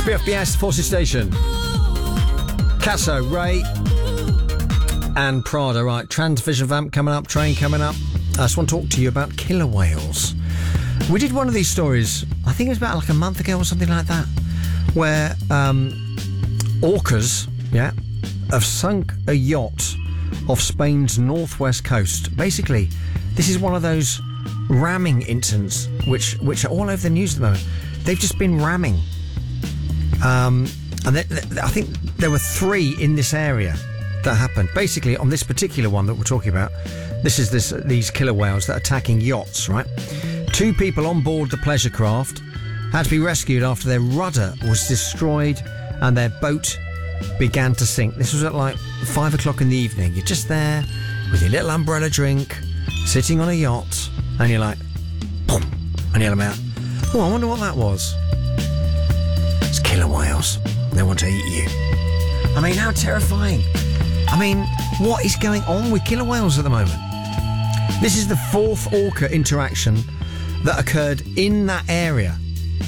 BFBS, Forces Station. Casso, Ray, and Prada. Right, Transvision Vamp coming up, Train coming up. I just want to talk to you about killer whales. We did one of these stories, I think it was about like a month ago or something like that, where orcas, have sunk a yacht off Spain's northwest coast. Basically, this is one of those ramming incidents which are all over the news at the moment. They've just been ramming. And I think there were 3 in this area that happened. Basically, on this particular one that we're talking about, these killer whales that are attacking yachts, right? 2 people on board the pleasure craft had to be rescued after their rudder was destroyed and their boat began to sink. This was at like 5 o'clock in the evening. You're just there with your little umbrella drink, sitting on a yacht, and you're like, boom, and you let them out. Oh, I wonder what that was. It's killer whales. They want to eat you. I mean, how terrifying. I mean, what is going on with killer whales at the moment? This is the 4th orca interaction that occurred in that area.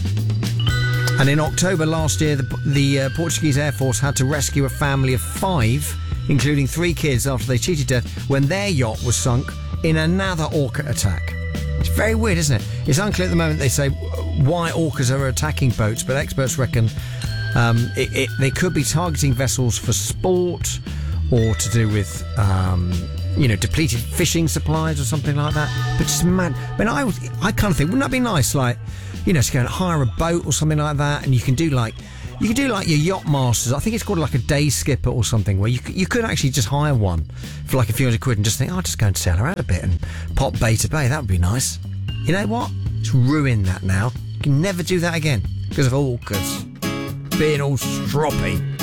And in October last year, the Portuguese Air Force had to rescue a family of 5, including 3 kids, after they cheated death when their yacht was sunk in another orca attack. It's very weird, isn't it? It's unclear at the moment, they say, why orcas are attacking boats, but experts reckon they could be targeting vessels for sport or to do with, depleted fishing supplies or something like that. But just mad. I mean, I kind of think, wouldn't that be nice, like, to go and hire a boat or something like that, and you can do like your yacht masters. I think it's called like a day skipper or something, where you could actually just hire one for like a few £100 and just think, I'll just go and sail around a bit and pop bay to bay. That would be nice. You know what? It's ruined that now. You can never do that again because of orcas being all stroppy.